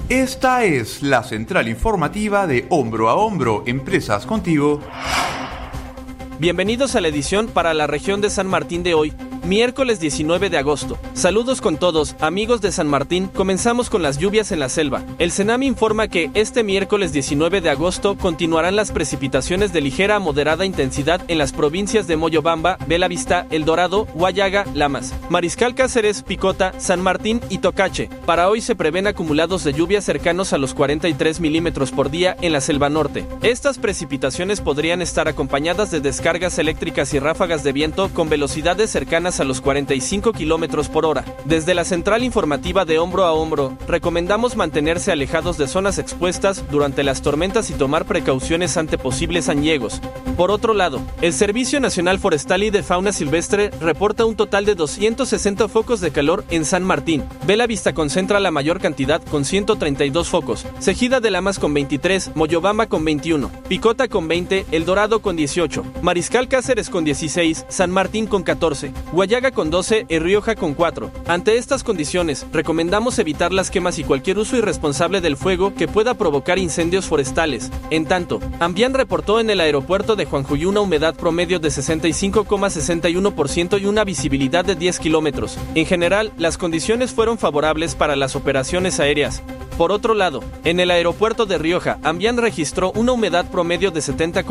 Esta es la central informativa de Hombro a Hombro, Empresas Contigo. Bienvenidos a la edición para la región de San Martín de hoy, miércoles 19 de agosto. Saludos con todos, amigos de San Martín. Comenzamos con las lluvias en la selva. El CENAM informa que este miércoles 19 de agosto continuarán las precipitaciones de ligera a moderada intensidad en las provincias de Moyobamba, Belavista, El Dorado, Huallaga, Lamas, Mariscal Cáceres, Picota, San Martín y Tocache. Para hoy se prevén acumulados de lluvias cercanos a los 43 milímetros por día en la selva norte. Estas precipitaciones podrían estar acompañadas de descargas eléctricas y ráfagas de viento con velocidades cercanas a los 45 kilómetros por hora. Desde la central informativa de Hombro a Hombro, recomendamos mantenerse alejados de zonas expuestas durante las tormentas y tomar precauciones ante posibles añegos. Por otro lado, el Servicio Nacional Forestal y de Fauna Silvestre reporta un total de 260 focos de calor en San Martín. Belavista concentra la mayor cantidad con 132 focos, Cejida de Lamas con 23, Moyobamba con 21, Picota con 20, El Dorado con 18, Mariscal Cáceres con 16, San Martín con 14, Huallaga con 12 y Rioja con 4. Ante estas condiciones, recomendamos evitar las quemas y cualquier uso irresponsable del fuego que pueda provocar incendios forestales. En tanto, Ambián reportó en el aeropuerto de Juanjuy una humedad promedio de 65,61% y una visibilidad de 10 kilómetros. En general, las condiciones fueron favorables para las operaciones aéreas. Por otro lado, en el aeropuerto de Rioja, Ambián registró una humedad promedio de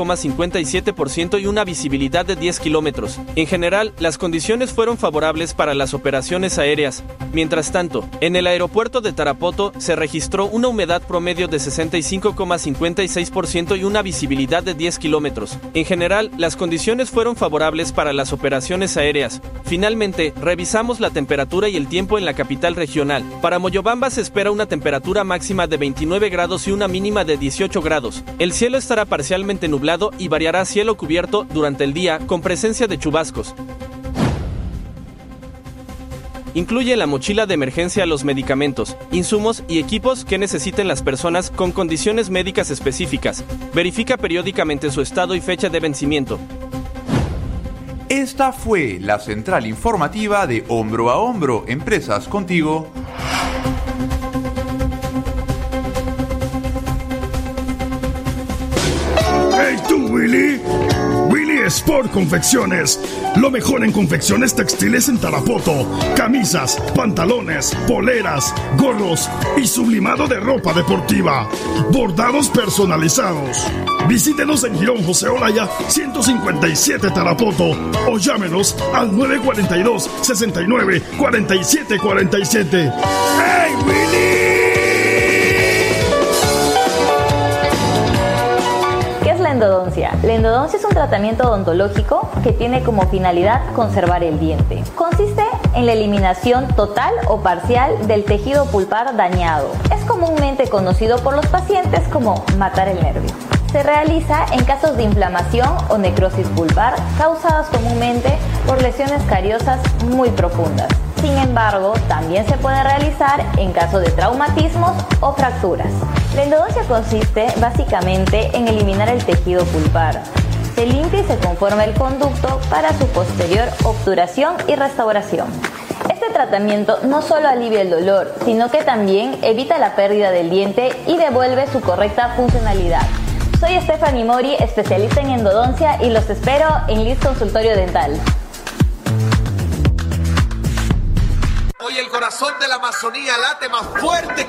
70,57% y una visibilidad de 10 kilómetros. En general, las condiciones fueron favorables para las operaciones aéreas. Mientras tanto, en el aeropuerto de Tarapoto se registró una humedad promedio de 65,56% y una visibilidad de 10 kilómetros. En general, las condiciones fueron favorables para las operaciones aéreas. Finalmente, revisamos la temperatura y el tiempo en la capital regional. Para Moyobamba se espera una temperatura máxima de 29 grados y una mínima de 18 grados. El cielo estará parcialmente nublado y variará a cielo cubierto durante el día con presencia de chubascos. Incluye en la mochila de emergencia los medicamentos, insumos y equipos que necesiten las personas con condiciones médicas específicas. Verifica periódicamente su estado y fecha de vencimiento. Esta fue la central informativa de Hombro a Hombro, Empresas Contigo. ¡Hey tú, Willy! Willy Sport Confecciones. Lo mejor en confecciones textiles en Tarapoto. Camisas, pantalones, poleras, gorros y sublimado de ropa deportiva. Bordados personalizados. Visítenos en Girón José Olaya 157 Tarapoto o llámenos al 942 69 47 47. ¡Hey, Willy! La endodoncia. La endodoncia es un tratamiento odontológico que tiene como finalidad conservar el diente. Consiste en la eliminación total o parcial del tejido pulpar dañado. Es comúnmente conocido por los pacientes como matar el nervio. Se realiza en casos de inflamación o necrosis pulpar causadas comúnmente por lesiones cariosas muy profundas. Sin embargo, también se puede realizar en caso de traumatismos o fracturas. La endodoncia consiste básicamente en eliminar el tejido pulpar. Se limpia y se conforma el conducto para su posterior obturación y restauración. Este tratamiento no solo alivia el dolor, sino que también evita la pérdida del diente y devuelve su correcta funcionalidad. Soy Stephanie Mori, especialista en endodoncia, y los espero en Liz Consultorio Dental. Hoy el corazón de la Amazonía late más fuerte.